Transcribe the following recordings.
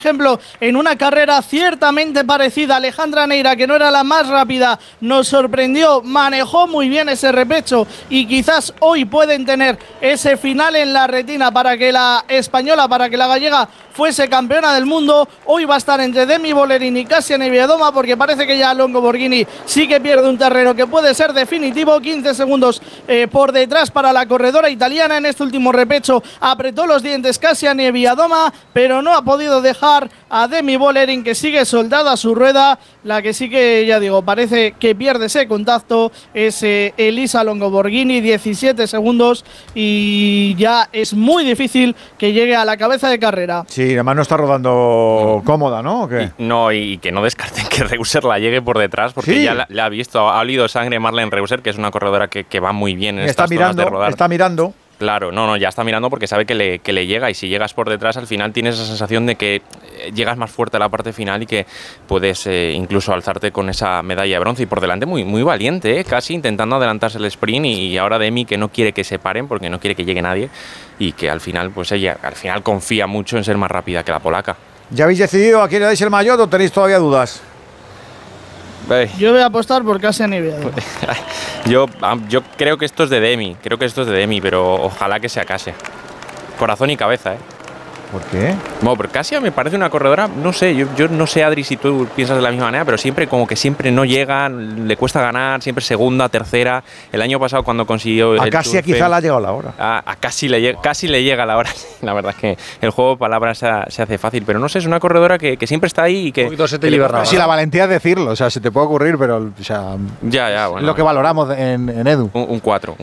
ejemplo, en una carrera ciertamente parecida, Alejandra Neira, que no era la más rápida, nos sorprendió, manejó muy bien ese repecho y quizás hoy pueden tener ese final en la retina para que la española, para que la gallega fuese campeona del mundo. Hoy va a estar entre Demi Vollering y Kasia Niewiadoma, porque parece que ya Longo Borghini sí que pierde un terreno que puede ser definitivo. 15 segundos por detrás para la corredora italiana. En este último repecho apretó los dientes Kasia Niewiadoma, pero no ha podido dejar a Demi Vollering, que sigue soldada a su rueda. La que sí que, ya digo, parece que pierde ese contacto es Elisa Longo Borghini. 17 segundos y ya es muy difícil que llegue a la cabeza de carrera. Sí, además no está rodando cómoda, ¿no? ¿O qué? Y que no descarten que Reuser la llegue por detrás, porque sí, ya la ha visto, ha olido sangre Marlene Reuser, que es una corredora que va muy bien en estas zonas de rodar. Está mirando. Claro, ya está mirando porque sabe que le llega, y si llegas por detrás al final tienes esa sensación de que llegas más fuerte a la parte final y que puedes incluso alzarte con esa medalla de bronce. Y por delante muy, muy valiente, casi intentando adelantarse el sprint, y ahora Demi, que no quiere que se paren porque no quiere que llegue nadie, y que al final pues ella confía mucho en ser más rápida que la polaca. ¿Ya habéis decidido a quién le dais el maillot o tenéis todavía dudas? Yo voy a apostar por Kasia Niewiadoma. Yo creo que esto es de Demi, pero ojalá que sea Kasia. Corazón y cabeza, ¿eh? ¿Por qué? Bueno, pero Kasia me parece una corredora, no sé, yo no sé, Adri, si tú piensas de la misma manera, pero siempre no llega, le cuesta ganar, siempre segunda, tercera. El año pasado cuando consiguió... A Kasia quizá le ha llegado la hora. A casi le llega la hora. La verdad es que el juego de palabras se hace fácil, pero no sé, es una corredora que siempre está ahí y que... Un poquito se te libera. Sí, la valentía es decirlo, o sea, se te puede ocurrir, pero o sea, ya, bueno. Es lo que valoramos en Edu. Un 4.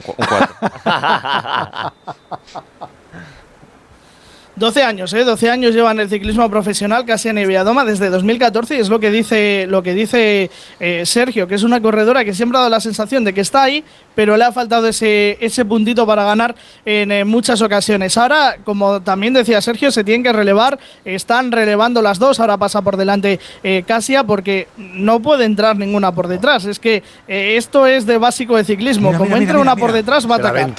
12 años, 12 años lleva en el ciclismo profesional Kasia Niewiadoma desde 2014, y es lo que dice Sergio, que es una corredora que siempre ha dado la sensación de que está ahí, pero le ha faltado ese puntito para ganar en muchas ocasiones. Ahora, como también decía Sergio, se tienen que relevar, están relevando las dos. Ahora pasa por delante Kasia, porque no puede entrar ninguna por detrás. Es que esto es de básico de ciclismo. Como entra una por detrás, va a atacar.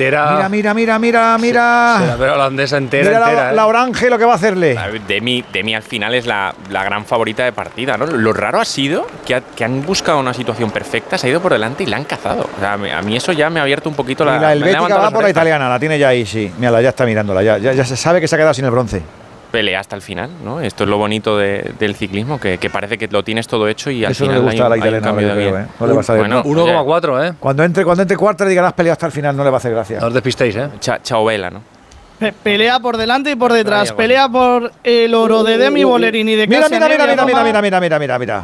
Mira. Se la ve holandesa entera. La Orange lo que va a hacerle. Demi al final es la gran favorita de partida, ¿no? Lo raro ha sido que han buscado una situación perfecta, se ha ido por delante y la han cazado. O sea, a mí eso ya me ha abierto un poquito la helvética va por la italiana, la tiene ya ahí, sí. Mírala, ya está mirándola, ya se sabe que se ha quedado sin el bronce. Pelea hasta el final, ¿no? Esto es lo bonito del ciclismo, que parece que lo tienes todo hecho y al eso final no le gusta a la italiana, cambio de creo, no le va a salir. Bueno, 1,4, ¿eh? Cuando entre cuarta y diga has peleado hasta el final, no le va a hacer gracia. No os despistéis, ¿eh? Chao vela, ¿no? Pelea por delante y por detrás. Pelea por el oro de Demi Vollering y de Kasia Niewiadoma. Mira.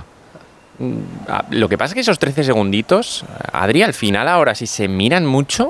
Lo que pasa es que esos 13 segunditos, Adri, al final ahora si se miran mucho,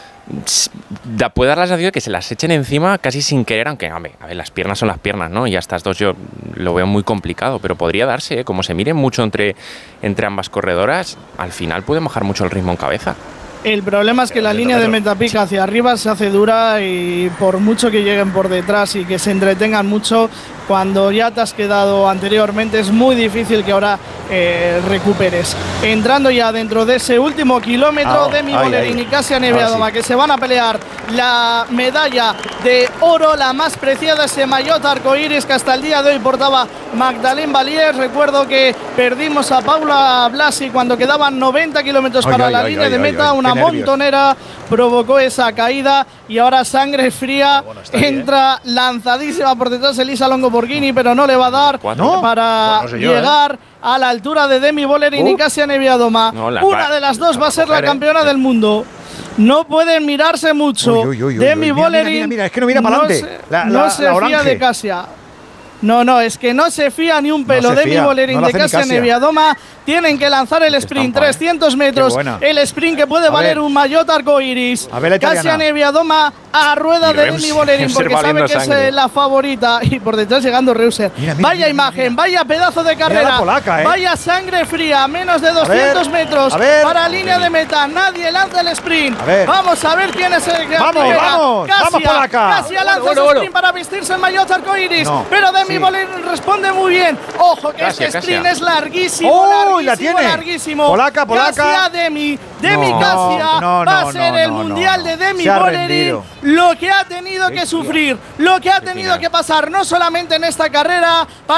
puede dar la sensación de que se las echen encima casi sin querer, aunque a ver, las piernas son las piernas, ¿no? Y a estas dos yo lo veo muy complicado, pero podría darse, ¿eh? Como se miren mucho entre ambas corredoras, al final puede bajar mucho el ritmo en cabeza. El problema es que la línea de meta pica hacia arriba se hace dura, y por mucho que lleguen por detrás y que se entretengan mucho, cuando ya te has quedado anteriormente es muy difícil que ahora recuperes. Entrando ya dentro de ese último kilómetro, Demi Vollering y Kasia Niewiadoma, que se van a pelear la medalla de oro, la más preciada, ese maillot arcoíris que hasta el día de hoy portaba Magdalene Valier. Recuerdo que perdimos a Paula Blasi cuando quedaban 90 kilómetros para la línea de meta. Una montonera provocó esa caída, y ahora sangre fría entra lanzadísima por detrás Elisa Longo Borghini, pero no le va a dar para llegar a la altura de Demi Vollering y Kasia Niewiadoma. Una de las dos va a ser la campeona del mundo. No pueden mirarse mucho. Demi Vollering mira, es que no mira para adelante. No se fía de Kasia. No, es que no se fía ni un pelo. Demi Vollering de Kasia Niewiadoma tienen que lanzar el sprint, 300 metros, el sprint que puede valer un maillot arcoíris. Kasia Niewiadoma a rueda de Demi Vollering, porque sabe que es la favorita, y por detrás llegando Reuser. Vaya imagen, vaya pedazo de carrera, vaya sangre fría, menos de 200 metros para línea de meta, nadie lanza el sprint. Vamos a ver quién es el que vamos, Kasia lanza el sprint para vestirse el maillot arcoíris, pero Demi Vollering responde muy bien. Ojo que este sprint es larguísimo, larguísimo. Polaca. Kasia, Demi Kasia va a ser el mundial de Demi Vollering. Lo que ha tenido que sufrir, lo que ha tenido que pasar, no solamente en esta carrera, para